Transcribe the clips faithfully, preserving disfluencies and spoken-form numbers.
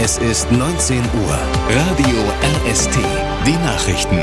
Es ist neunzehn Uhr. Radio R S T. Die Nachrichten.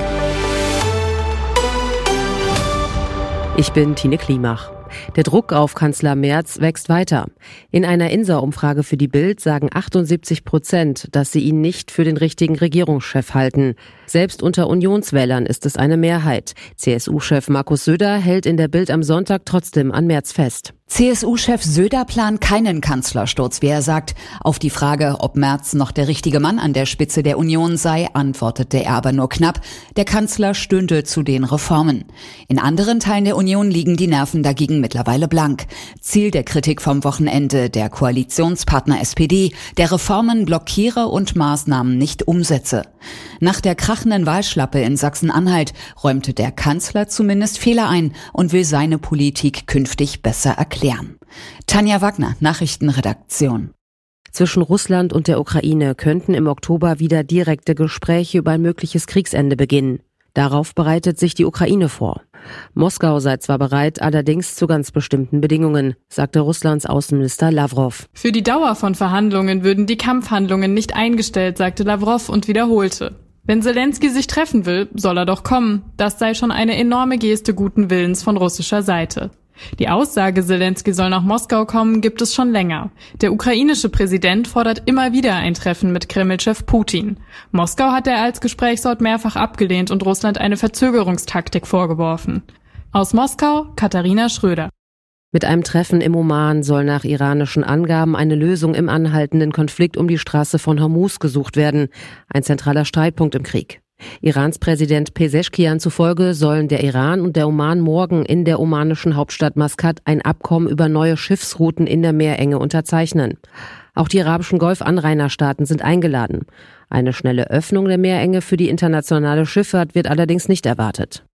Ich bin Tine Klimach. Der Druck auf Kanzler Merz wächst weiter. In einer INSA-Umfrage für die Bild sagen achtundsiebzig Prozent, dass sie ihn nicht für den richtigen Regierungschef halten. Selbst unter Unionswählern ist es eine Mehrheit. C S U-Chef Markus Söder hält in der Bild am Sonntag trotzdem an Merz fest. C S U-Chef Söder plant keinen Kanzlersturz, wie er sagt. Auf die Frage, ob Merz noch der richtige Mann an der Spitze der Union sei, antwortete er aber nur knapp. Der Kanzler stünde zu den Reformen. In anderen Teilen der Union liegen die Nerven dagegen mittlerweile blank. Ziel der Kritik vom Wochenende, der Koalitionspartner S P D, der Reformen blockiere und Maßnahmen nicht umsetze. Nach der krachenden Wahlschlappe in Sachsen-Anhalt räumte der Kanzler zumindest Fehler ein und will seine Politik künftig besser erklären. Tanja Wagner, Nachrichtenredaktion. Zwischen Russland und der Ukraine könnten im Oktober wieder direkte Gespräche über ein mögliches Kriegsende beginnen. Darauf bereitet sich die Ukraine vor. Moskau sei zwar bereit, allerdings zu ganz bestimmten Bedingungen, sagte Russlands Außenminister Lavrov. Für die Dauer von Verhandlungen würden die Kampfhandlungen nicht eingestellt, sagte Lavrov und wiederholte. Wenn Selenskyj sich treffen will, soll er doch kommen. Das sei schon eine enorme Geste guten Willens von russischer Seite. Die Aussage, Selenskyj soll nach Moskau kommen, gibt es schon länger. Der ukrainische Präsident fordert immer wieder ein Treffen mit Kreml-Chef Putin. Moskau hat er als Gesprächsort mehrfach abgelehnt und Russland eine Verzögerungstaktik vorgeworfen. Aus Moskau, Katharina Schröder. Mit einem Treffen im Oman soll nach iranischen Angaben eine Lösung im anhaltenden Konflikt um die Straße von Hormuz gesucht werden, ein zentraler Streitpunkt im Krieg. Irans Präsident Pezeschkian zufolge sollen der Iran und der Oman morgen in der omanischen Hauptstadt Maskat ein Abkommen über neue Schiffsrouten in der Meerenge unterzeichnen. Auch die arabischen Golf-Anrainerstaaten sind eingeladen. Eine schnelle Öffnung der Meerenge für die internationale Schifffahrt wird allerdings nicht erwartet.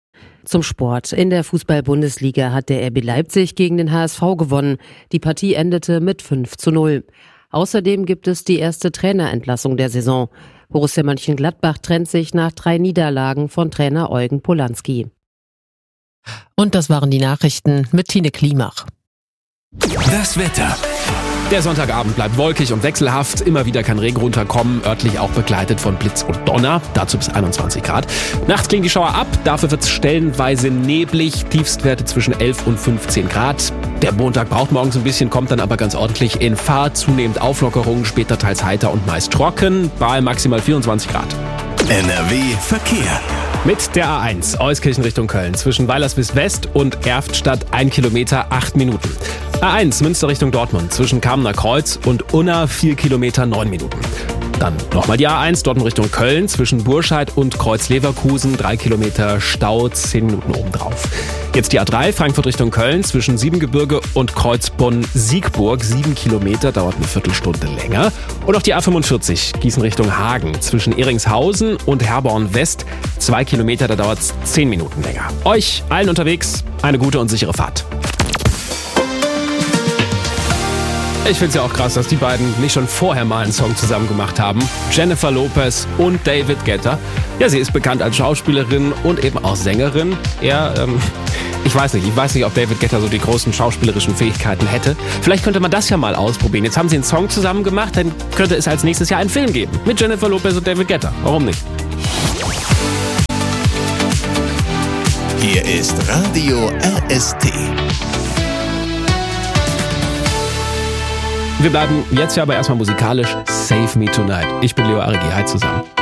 Zum Sport. In der Fußball-Bundesliga hat der R B Leipzig gegen den H S V gewonnen. Die Partie endete mit fünf zu null. Außerdem gibt es die erste Trainerentlassung der Saison. Borussia Mönchengladbach trennt sich nach drei Niederlagen von Trainer Eugen Polanski. Und das waren die Nachrichten mit Tine Klimach. Das Wetter. Der Sonntagabend bleibt wolkig und wechselhaft. Immer wieder kann Regen runterkommen, örtlich auch begleitet von Blitz und Donner. Dazu bis einundzwanzig Grad. Nachts klingen die Schauer ab, dafür wird es stellenweise neblig. Tiefstwerte zwischen elf und fünfzehn Grad. Der Montag braucht morgens ein bisschen, kommt dann aber ganz ordentlich in Fahrt. Zunehmend Auflockerungen, später teils heiter und meist trocken, bei maximal vierundzwanzig Grad. N R W Verkehr. Mit der A eins Euskirchen Richtung Köln zwischen Weilerswist West und Erftstadt ein Kilometer, acht Minuten. A eins Münster Richtung Dortmund zwischen Kamener Kreuz und Unna vier Kilometer, neun Minuten. Dann nochmal die A eins Dortmund Richtung Köln zwischen Burscheid und Kreuz-Leverkusen, drei Kilometer Stau, zehn Minuten obendrauf. Jetzt die A drei Frankfurt Richtung Köln zwischen Siebengebirge und Kreuzbonn-Siegburg, sieben Kilometer, dauert eine Viertelstunde länger. Und auch die A fünfundvierzig Gießen Richtung Hagen zwischen Ehringshausen und Herborn West, zwei Kilometer, da dauert es zehn Minuten länger. Euch allen unterwegs eine gute und sichere Fahrt. Ich finde es ja auch krass, dass die beiden nicht schon vorher mal einen Song zusammen gemacht haben. Jennifer Lopez und David Guetta. Ja, sie ist bekannt als Schauspielerin und eben auch Sängerin. Er, ähm, ich weiß nicht, ich weiß nicht, ob David Guetta so die großen schauspielerischen Fähigkeiten hätte. Vielleicht könnte man das ja mal ausprobieren. Jetzt haben sie einen Song zusammen gemacht, dann könnte es als nächstes Jahr einen Film geben. Mit Jennifer Lopez und David Guetta. Warum nicht? Hier ist Radio R S T. Wir bleiben jetzt ja aber erstmal musikalisch. Save Me Tonight. Ich bin Leo Arigi. Hi zusammen.